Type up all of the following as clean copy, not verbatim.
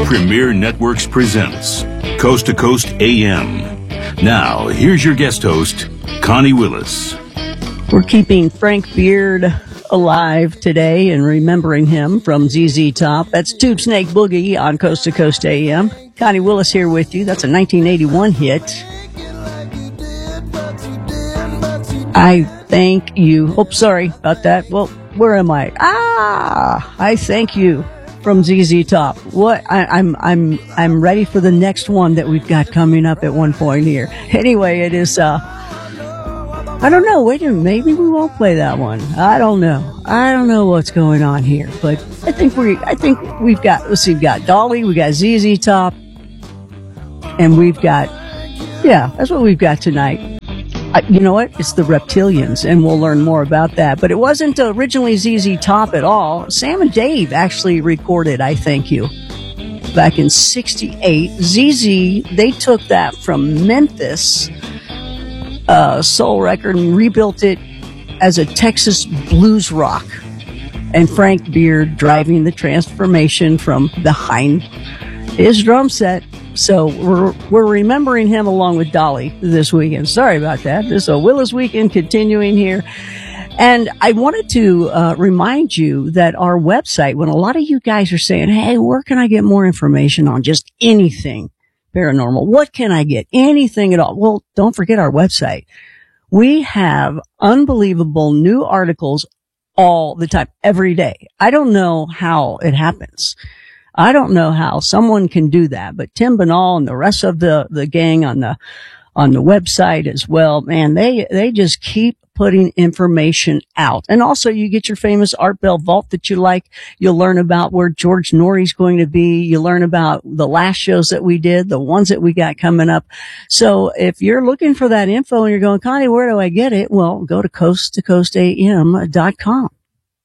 Premier Networks presents Coast to Coast AM. Now, here's your guest host, Connie Willis. We're keeping Frank Beard alive today and remembering him from ZZ Top. That's Tube Snake Boogie on Coast to Coast AM. Connie Willis here with you. That's a 1981 hit. I thank you. Oh, sorry about that. Well, where am I? I thank you from ZZ Top. What? I'm ready for the next one that we've got coming up at one point here. Anyway, it is, I don't know. Wait a minute. Maybe we won't play that one. I don't know what's going on here, but I think we've got, let's see, we've got Dolly, we got ZZ Top, and we've got, yeah, that's what we've got tonight. You know what? It's the Reptilians, and we'll learn more about that. But it wasn't originally ZZ Top at all. Sam and Dave actually recorded I Thank You back in '68. ZZ, they took that from Memphis soul record and rebuilt it as a Texas blues rock. And Frank Beard driving the transformation from behind his drum set. So we're remembering him along with Dolly this weekend. Sorry about that. This is a Willis weekend continuing here. And I wanted to remind you that our website, when a lot of you guys are saying, hey, where can I get more information on just anything paranormal? What can I get? Anything at all? Well, don't forget our website. We have unbelievable new articles all the time, every day. I don't know how it happens. I don't know how someone can do that, but Tim Banal and the rest of the gang on the website as well, man, they just keep putting information out. And also you get your famous Art Bell Vault that you like. You'll learn about where George Norrie's going to be. You learn about the last shows that we did, the ones that we got coming up. So if you're looking for that info and you're going, Connie, where do I get it? Well, go to coasttocoastam.com.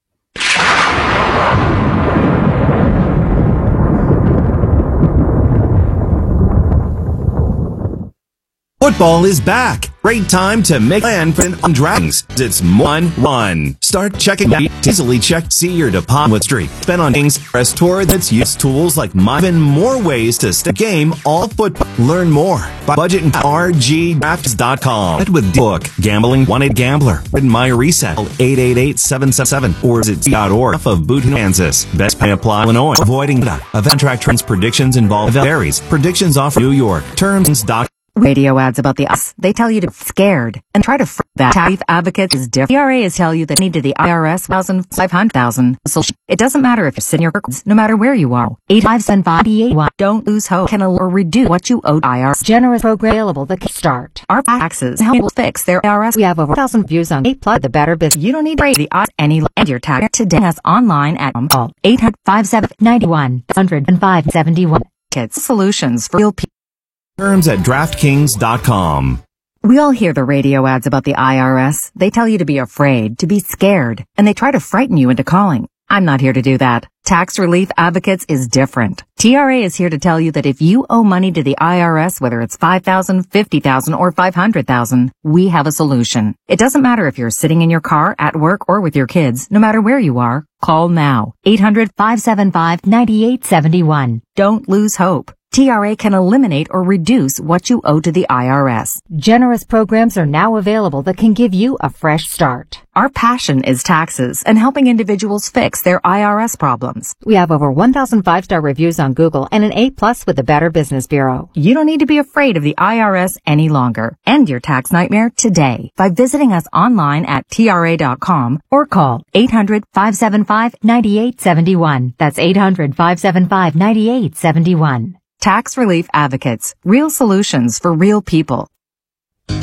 Football is back. Great time to make plan on Dragons. It's 1-1. Start checking out. Easily check. See your deposit streak. Spend on things. Press tour that's used tools like even more ways to stay game all football. Learn more by budgeting rgdrafts.com. With book Gambling 1-8-Gambler. Written My Reset 888-777 or visit.org of Boot Kansas. Best pay apply Illinois. Avoiding the event track trends predictions involve varies. Predictions offer New York. Terms.com. Radio ads about the us. They tell you to be scared and try to that. Tax Advocates is different. TRA is tell you that need to the IRS 500,000. So it doesn't matter if you're sitting your records, no matter where you are. 8575 Don't lose hope. Can or reduce what you owe IRS. Generous program available the Kickstart. Our taxes help fix their IRS. We have over 1,000 views on 8 plus the better bit. You don't need to pay the IRS any and your tax today. Us online at call 800-5791-10571. Kids Solutions for real people. Terms at DraftKings.com. We all hear the radio ads about the IRS. They tell you to be afraid, to be scared, and they try to frighten you into calling. I'm not here to do that. Tax Relief Advocates is different. TRA is here to tell you that if you owe money to the IRS, whether it's $5,000, $50,000, or $500,000, we have a solution. It doesn't matter if you're sitting in your car, at work, or with your kids. No matter where you are, call now. 800-575-9871. Don't lose hope. TRA can eliminate or reduce what you owe to the IRS. Generous programs are now available that can give you a fresh start. Our passion is taxes and helping individuals fix their IRS problems. We have over 1,000 5-star reviews on Google and an A+ with the Better Business Bureau. You don't need to be afraid of the IRS any longer. End your tax nightmare today by visiting us online at TRA.com or call 800-575-9871. That's 800-575-9871. Tax Relief Advocates. Real solutions for real people.